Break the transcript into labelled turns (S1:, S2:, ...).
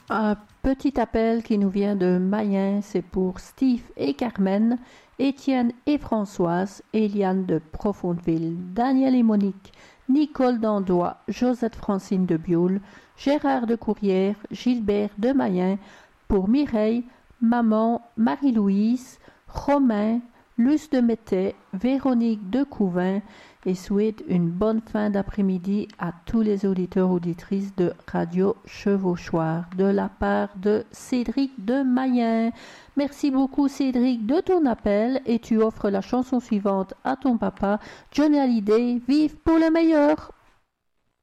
S1: Un petit appel qui nous vient de Mayens, c'est pour Steve et Carmen, Étienne et Françoise, Eliane de Profondeville, Daniel et Monique, Nicole d'Andois, Josette Francine de Bioul, Gérard de Courrières, Gilbert de Mayens, pour Mireille, Maman, Marie-Louise, Romain, Luce de Métais, Véronique de Couvin et souhaite une bonne fin d'après-midi à tous les auditeurs auditrices de Radio Chevauchoir de la part de Cédric de Mayens. Merci beaucoup Cédric de ton appel et tu offres la chanson suivante à ton papa, Johnny Hallyday, vive pour le meilleur.